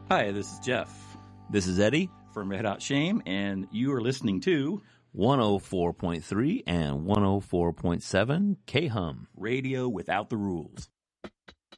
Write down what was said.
Hi, this is Jeff This is Eddie, from Red Hot Shame, and you are listening to 104.3 and 104.7 K-Hum. Radio Without the Rules.